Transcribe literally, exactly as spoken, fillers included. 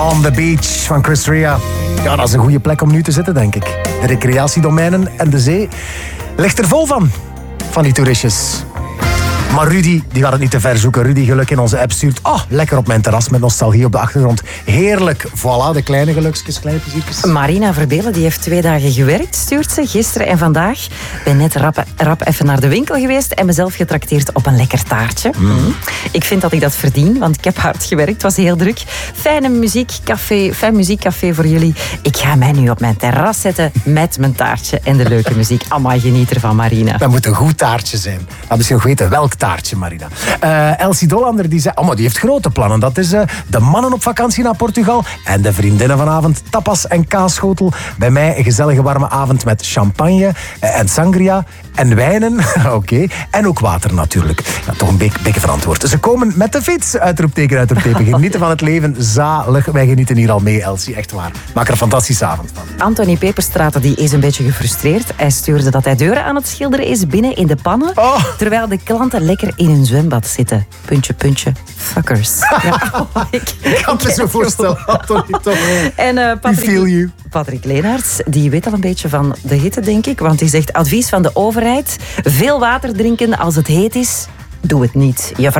On the Beach van Chris Rea. Ja, dat is een goede plek om nu te zitten, denk ik. De recreatiedomeinen en de zee ligt er vol van. Van die toeristjes. Maar Rudy, die gaat het niet te ver zoeken. Rudy geluk in onze app stuurt. Oh, lekker op mijn terras met nostalgie op de achtergrond. Heerlijk. Voilà, de kleine gelukjes, kleine pleziertjes. Marina Verbelen, die heeft twee dagen gewerkt, stuurt ze. Gisteren en vandaag. Ben net rap, rap even naar de winkel geweest en mezelf getrakteerd op een lekker taartje. Mm. Ik vind dat ik dat verdien, want ik heb hard gewerkt. Het was heel druk. Fijne muziekcafé, fijn muziekcafé voor jullie. Ik ga mij nu op mijn terras zetten met mijn taartje en de leuke muziek. Amai, geniet ervan, Marina. Dat moet een goed taartje zijn. Laat misschien nog weten welk taartje, Marina. Uh, Elsie Dolander die zei, oh, maar die heeft grote plannen. Dat is uh, de mannen op vakantie naar Portugal en de vriendinnen vanavond tapas en kaasschotel. Bij mij een gezellige warme avond met champagne uh, en sangria en wijnen. Oké. Okay. En ook water natuurlijk. Ja, toch een beetje, beetje verantwoord. Ze komen met de fiets. Uitroepteken, uitroepteken. Genieten van het leven. Zalig. Wij genieten hier al mee, Elsie. Echt waar. Maak er een fantastische avond van. Anthony Peperstraten die is een beetje gefrustreerd. Hij stuurde dat hij deuren aan het schilderen is binnen in de pannen. Oh. Terwijl de klanten lekker in hun zwembad zitten. Puntje, puntje. Fuckers. Ja, oh, ik, ik kan het me zo voorstellen, Anthony. Toch. En uh, Patrick, Patrick Leenaerts, die weet al een beetje van de hitte, denk ik. Want die zegt, advies van de overheid. Veel water drinken als het heet is. Doe het niet. Je